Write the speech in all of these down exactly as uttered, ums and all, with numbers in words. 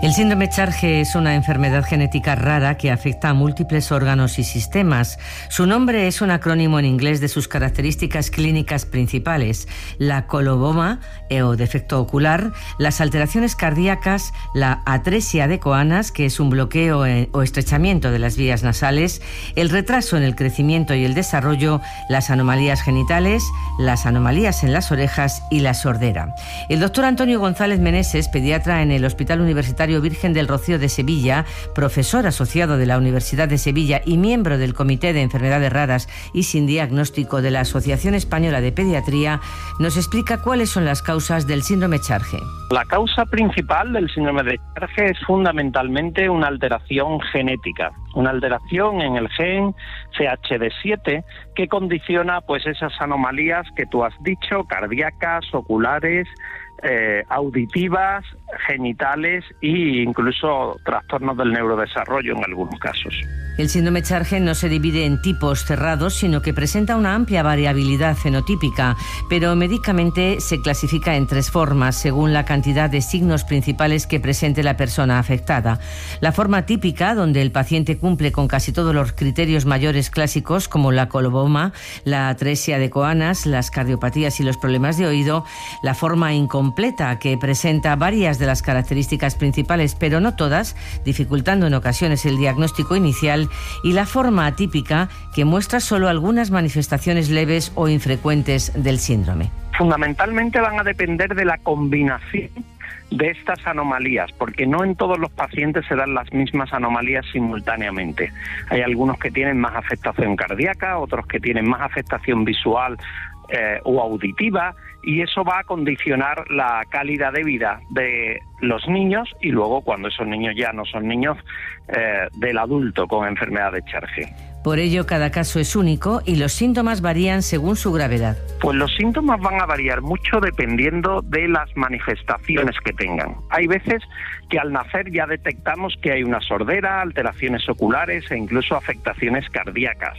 El síndrome Charge es una enfermedad genética rara que afecta a múltiples órganos y sistemas. Su nombre es un acrónimo en inglés de sus características clínicas principales: la coloboma o defecto ocular, las alteraciones cardíacas, la atresia de coanas, que es un bloqueo o estrechamiento de las vías nasales, el retraso en el crecimiento y el desarrollo, las anomalías genitales, las anomalías en las orejas y la sordera. El doctor Antonio González Meneses, pediatra en el Hospital Universitario Virgen del Rocío de Sevilla, profesor asociado de la Universidad de Sevilla y miembro del Comité de Enfermedades Raras y Sin Diagnóstico de la Asociación Española de Pediatría, nos explica cuáles son las causas del síndrome Charge. La causa principal del síndrome de Charge es fundamentalmente una alteración genética, una alteración en el gen C H D siete que condiciona pues esas anomalías que tú has dicho, cardíacas, oculares, Eh, auditivas, genitales e incluso trastornos del neurodesarrollo en algunos casos. El síndrome Charge no se divide en tipos cerrados, sino que presenta una amplia variabilidad fenotípica, pero médicamente se clasifica en tres formas según la cantidad de signos principales que presente la persona afectada. La forma típica, donde el paciente cumple con casi todos los criterios mayores clásicos, como la coloboma, la atresia de coanas, las cardiopatías y los problemas de oído. La forma incompleta, que presenta varias de las características principales, pero no todas, dificultando en ocasiones el diagnóstico inicial. Y la forma atípica, que muestra solo algunas manifestaciones leves o infrecuentes del síndrome. Fundamentalmente van a depender de la combinación de estas anomalías, porque no en todos los pacientes se dan las mismas anomalías simultáneamente. Hay algunos que tienen más afectación cardíaca, otros que tienen más afectación visual eh, o auditiva, y eso va a condicionar la calidad de vida de los niños y luego, cuando esos niños ya no son niños, eh, del adulto con enfermedad de Charge. Por ello, cada caso es único y los síntomas varían según su gravedad. Pues los síntomas van a variar mucho dependiendo de las manifestaciones que tengan. Hay veces que al nacer ya detectamos que hay una sordera, alteraciones oculares e incluso afectaciones cardíacas,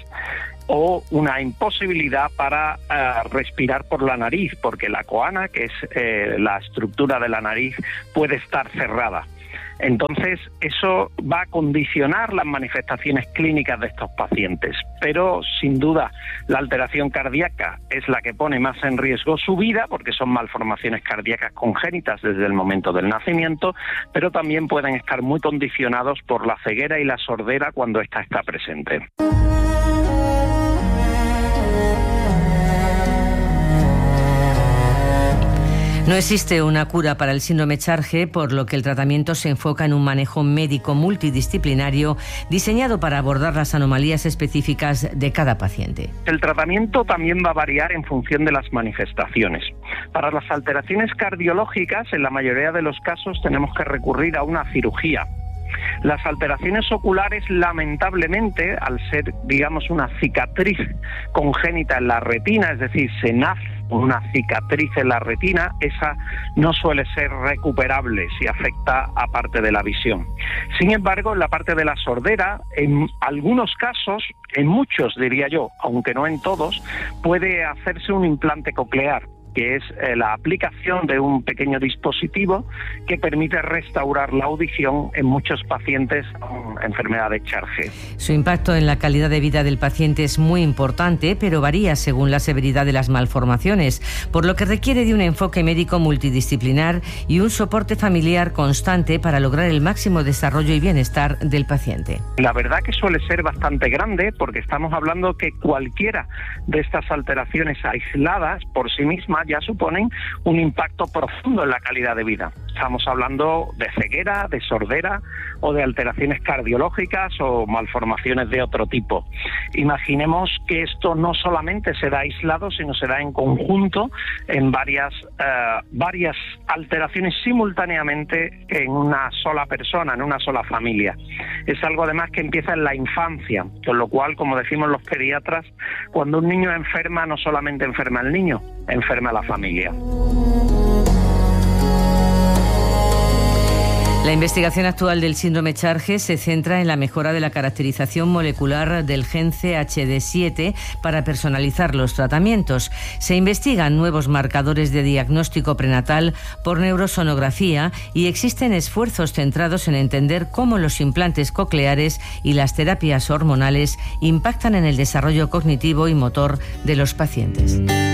o una imposibilidad para uh, respirar por la nariz, porque la coana, que es eh, la estructura de la nariz, puede estar cerrada. Entonces, eso va a condicionar las manifestaciones clínicas de estos pacientes. Pero, sin duda, la alteración cardíaca es la que pone más en riesgo su vida, porque son malformaciones cardíacas congénitas desde el momento del nacimiento, pero también pueden estar muy condicionados por la ceguera y la sordera cuando ésta está presente. No existe una cura para el síndrome Charge, por lo que el tratamiento se enfoca en un manejo médico multidisciplinario diseñado para abordar las anomalías específicas de cada paciente. El tratamiento también va a variar en función de las manifestaciones. Para las alteraciones cardiológicas, en la mayoría de los casos tenemos que recurrir a una cirugía. Las alteraciones oculares, lamentablemente, al ser, digamos, una cicatriz congénita en la retina, es decir, se nace con una cicatriz en la retina, esa no suele ser recuperable si afecta a parte de la visión. Sin embargo, en la parte de la sordera, en algunos casos, en muchos diría yo, aunque no en todos, puede hacerse un implante coclear, que es eh, la aplicación de un pequeño dispositivo que permite restaurar la audición en muchos pacientes con enfermedad de Charge. Su impacto en la calidad de vida del paciente es muy importante, pero varía según la severidad de las malformaciones, por lo que requiere de un enfoque médico multidisciplinar y un soporte familiar constante para lograr el máximo desarrollo y bienestar del paciente. La verdad que suele ser bastante grande, porque estamos hablando que cualquiera de estas alteraciones aisladas por sí mismas ya suponen un impacto profundo en la calidad de vida. Estamos hablando de ceguera, de sordera o de alteraciones cardiológicas o malformaciones de otro tipo. Imaginemos que esto no solamente se da aislado, sino se da en conjunto en varias, eh, varias alteraciones simultáneamente en una sola persona, en una sola familia. Es algo además que empieza en la infancia, con lo cual, como decimos los pediatras, cuando un niño enferma, no solamente enferma el niño, enferma la familia. La investigación actual del síndrome Charge se centra en la mejora de la caracterización molecular del gen C H D siete para personalizar los tratamientos. Se investigan nuevos marcadores de diagnóstico prenatal por neurosonografía y existen esfuerzos centrados en entender cómo los implantes cocleares y las terapias hormonales impactan en el desarrollo cognitivo y motor de los pacientes.